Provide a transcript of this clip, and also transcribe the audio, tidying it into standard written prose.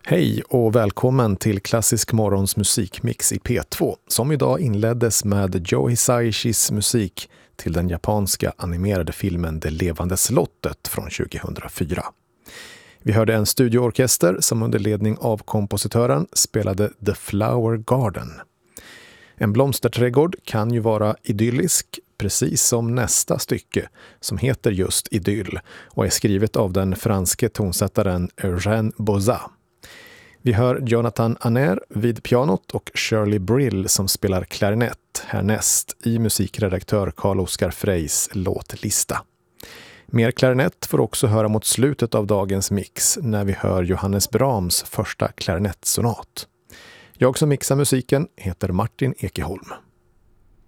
Hej och välkommen till Klassisk morgons musikmix i P2 som idag inleddes med Joe Hisaishis musik till den japanska animerade filmen Det levande slottet från 2004. Vi hörde en studioorkester som under ledning av kompositören spelade The Flower Garden. En blomsterträdgård kan ju vara idyllisk, precis som nästa stycke som heter just Idyll och är skrivet av den franske tonsättaren Eugène Bozat. Vi hör Jonathan Aner vid pianot och Shirley Brill som spelar klarinett härnäst i musikredaktör Carl-Oskar Freys låtlista. Mer klarinett får också höra mot slutet av dagens mix när vi hör Johannes Brahms första klarinettsonat. Jag som mixar musiken heter Martin Ekeholm.